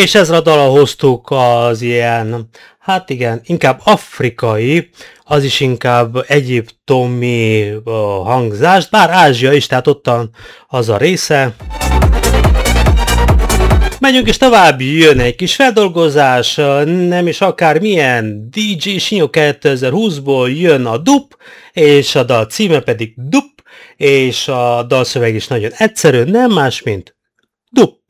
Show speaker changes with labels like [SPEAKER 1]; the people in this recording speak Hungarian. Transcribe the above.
[SPEAKER 1] És ezzel a dallal hoztuk az ilyen, hát igen, inkább afrikai, az is inkább egyiptomi hangzást, bár Ázsia is, tehát ottan az a része. Megyünk is tovább, jön egy kis feldolgozás, nem is akármilyen, DJ Sinyó 2020-ból jön a Dup, és a dal címe pedig Dup, és a dalszöveg is nagyon egyszerű, nem más, mint Dup.